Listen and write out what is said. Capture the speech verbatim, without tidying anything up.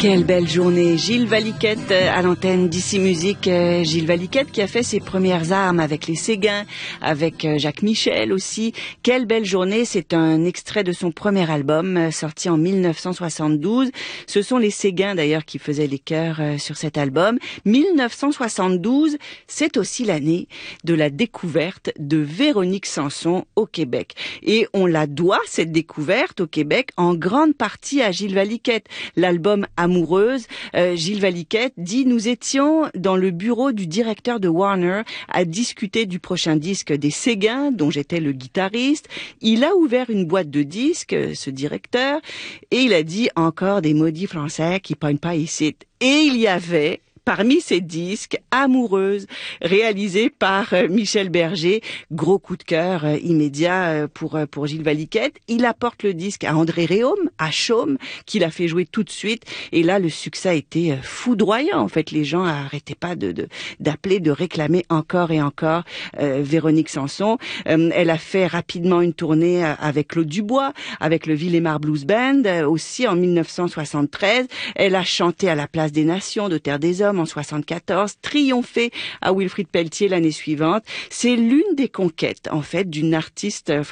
Quelle belle journée. Gilles Valiquette à l'antenne d'Ici Musique. Gilles Valiquette qui a fait ses premières armes avec les Séguins, avec Jacques Michel aussi. Quelle belle journée. C'est un extrait de son premier album sorti en mille neuf cent soixante-douze. Ce sont les Séguins d'ailleurs qui faisaient les chœurs sur cet album. mille neuf cent soixante-douze, c'est aussi l'année de la découverte de Véronique Sanson au Québec. Et on la doit, cette découverte au Québec, en grande partie à Gilles Valiquette. L'album Amoureuse, euh, Gilles Valiquette dit « Nous étions dans le bureau du directeur de Warner à discuter du prochain disque des Séguins, dont j'étais le guitariste. Il a ouvert une boîte de disques, ce directeur, et il a dit « Encore des maudits français qui pognent pas ici. » Et il y avait... parmi ces disques, Amoureuse, réalisé par euh, Michel Berger, gros coup de cœur euh, immédiat euh, pour euh, pour Gilles Valiquette. Il apporte le disque à André Réaume, à Chaume, qu'il a fait jouer tout de suite. Et là, le succès a été euh, foudroyant. En fait, les gens n'arrêtaient pas de, de d'appeler, de réclamer encore et encore euh, Véronique Sanson. Euh, elle a fait rapidement une tournée euh, avec Claude Dubois, avec le Villemar Blues Band, euh, aussi en mille neuf cent soixante-treize. Elle a chanté à la Place des Nations de Terre des Hommes en soixante-quatorze, triomphé à Wilfrid Pelletier l'année suivante. C'est l'une des conquêtes, en fait, d'une artiste